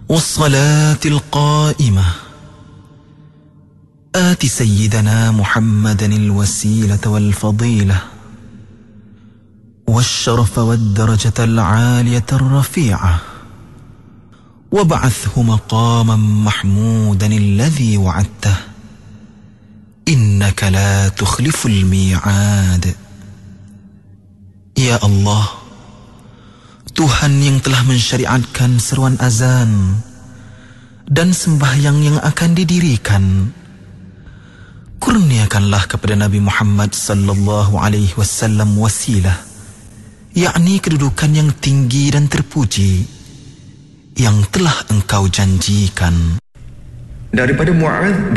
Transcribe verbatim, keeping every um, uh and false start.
والصلاة القائمة آت سيدنا محمدا الوسيلة والفضيلة والشرف والدرجة العالية الرفيعة وابعثه مقاما محمودا الذي وعدته إنك لا تخلف الميعاد. Ya Allah, Tuhan yang telah mensyariatkan seruan azan dan sembahyang yang akan didirikan, kurniakanlah kepada Nabi Muhammad sallallahu alaihi wasallam wasilah, yakni kedudukan yang tinggi dan terpuji yang telah engkau janjikan. Daripada Mu'adz